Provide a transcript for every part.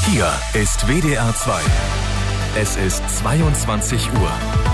Hier ist WDR 2. Es ist 22 Uhr.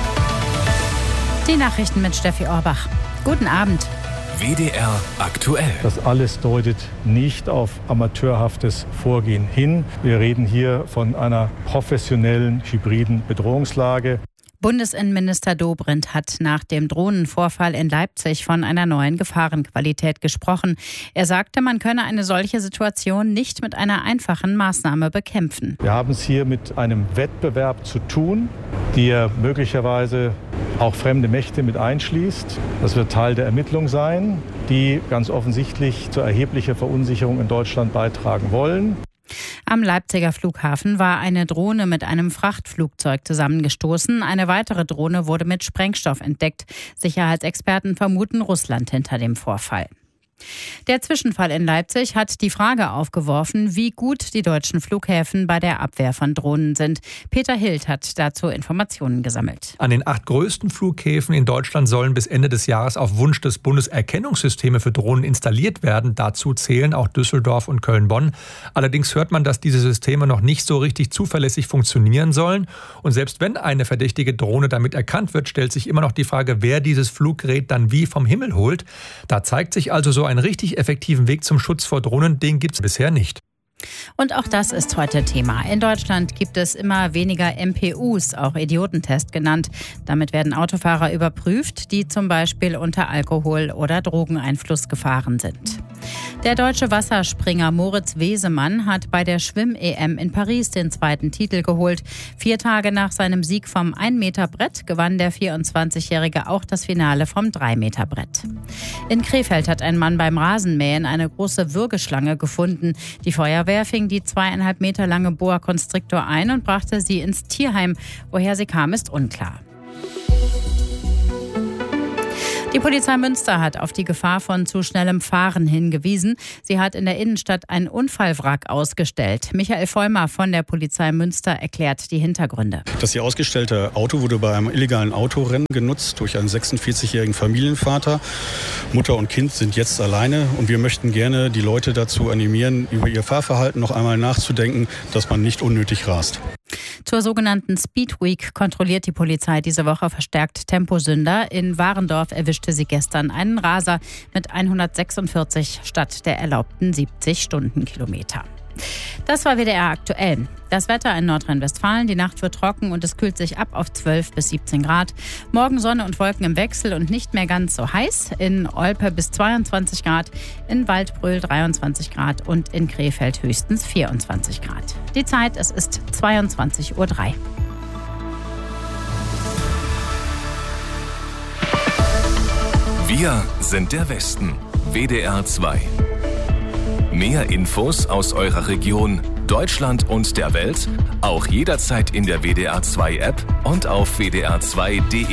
Die Nachrichten mit Steffi Orbach. Guten Abend. WDR aktuell. Das alles deutet nicht auf amateurhaftes Vorgehen hin. Wir reden hier von einer professionellen, hybriden Bedrohungslage. Bundesinnenminister Dobrindt hat nach dem Drohnenvorfall in Leipzig von einer neuen Gefahrenqualität gesprochen. Er sagte, man könne eine solche Situation nicht mit einer einfachen Maßnahme bekämpfen. Wir haben es hier mit einem Wettbewerb zu tun, der möglicherweise auch fremde Mächte mit einschließt. Das wird Teil der Ermittlung sein, die ganz offensichtlich zu erheblicher Verunsicherung in Deutschland beitragen wollen. Am Leipziger Flughafen war eine Drohne mit einem Frachtflugzeug zusammengestoßen. Eine weitere Drohne wurde mit Sprengstoff entdeckt. Sicherheitsexperten vermuten Russland hinter dem Vorfall. Der Zwischenfall in Leipzig hat die Frage aufgeworfen, wie gut die deutschen Flughäfen bei der Abwehr von Drohnen sind. Peter Hild hat dazu Informationen gesammelt. An den 8 größten Flughäfen in Deutschland sollen bis Ende des Jahres auf Wunsch des Bundes Erkennungssysteme für Drohnen installiert werden. Dazu zählen auch Düsseldorf und Köln-Bonn. Allerdings hört man, dass diese Systeme noch nicht so richtig zuverlässig funktionieren sollen. Und selbst wenn eine verdächtige Drohne damit erkannt wird, stellt sich immer noch die Frage, wer dieses Fluggerät dann wie vom Himmel holt. Da zeigt sich also so einen richtig effektiven Weg zum Schutz vor Drohnen, den gibt es bisher nicht. Und auch das ist heute Thema. In Deutschland gibt es immer weniger MPUs, auch Idiotentest genannt. Damit werden Autofahrer überprüft, die zum Beispiel unter Alkohol- oder Drogeneinfluss gefahren sind. Der deutsche Wasserspringer Moritz Wesemann hat bei der Schwimm-EM in Paris den 2. Titel geholt. 4 Tage nach seinem Sieg vom 1-Meter-Brett gewann der 24-Jährige auch das Finale vom 3-Meter-Brett. In Krefeld hat ein Mann beim Rasenmähen eine große Würgeschlange gefunden. Die Feuerwehr fing die 2,5 Meter lange Boa Constrictor ein und brachte sie ins Tierheim. Woher sie kam, ist unklar. Die Polizei Münster hat auf die Gefahr von zu schnellem Fahren hingewiesen. Sie hat in der Innenstadt ein Unfallwrack ausgestellt. Michael Vollmer von der Polizei Münster erklärt die Hintergründe. Das hier ausgestellte Auto wurde bei einem illegalen Autorennen genutzt durch einen 46-jährigen Familienvater. Mutter und Kind sind jetzt alleine und wir möchten gerne die Leute dazu animieren, über ihr Fahrverhalten noch einmal nachzudenken, dass man nicht unnötig rast. Zur sogenannten Speed Week kontrolliert die Polizei diese Woche verstärkt Temposünder. In Warendorf erwischte sie gestern einen Raser mit 146 statt der erlaubten 70 Stundenkilometer. Das war WDR aktuell. Das Wetter in Nordrhein-Westfalen. Die Nacht wird trocken und es kühlt sich ab auf 12 bis 17 Grad. Morgen Sonne und Wolken im Wechsel und nicht mehr ganz so heiß. In Olpe bis 22 Grad, in Waldbröl 23 Grad und in Krefeld höchstens 24 Grad. Die Zeit, es ist 22:03 Uhr. Wir sind der Westen. WDR 2. Mehr Infos aus eurer Region, Deutschland und der Welt, auch jederzeit in der WDR 2 App und auf wdr2.de.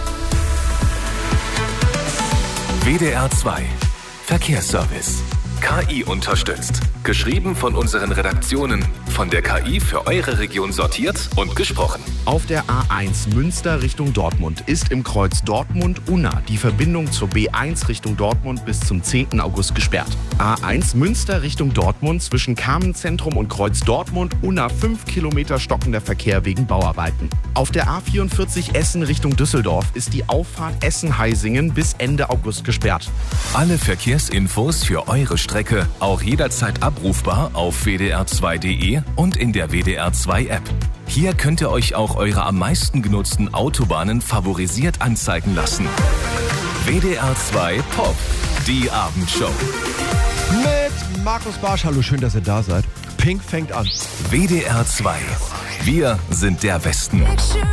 WDR 2 Verkehrsservice. KI unterstützt. Geschrieben von unseren Redaktionen. Von der KI für eure Region sortiert und gesprochen. Auf der A1 Münster Richtung Dortmund ist im Kreuz Dortmund-Unna die Verbindung zur B1 Richtung Dortmund bis zum 10. August gesperrt. A1 Münster Richtung Dortmund zwischen Carmenzentrum und Kreuz Dortmund-Unna 5 Kilometer stockender Verkehr wegen Bauarbeiten. Auf der A44 Essen Richtung Düsseldorf ist die Auffahrt Essen-Heisingen bis Ende August gesperrt. Alle Verkehrsinfos für eure Strecke auch jederzeit abrufbar auf wdr2.de und in der WDR 2 App. Hier könnt ihr euch auch eure am meisten genutzten Autobahnen favorisiert anzeigen lassen. WDR 2 Pop, die Abendshow. Mit Markus Barsch. Hallo, schön, dass ihr da seid. Pink fängt an. WDR 2. Wir sind der Westen.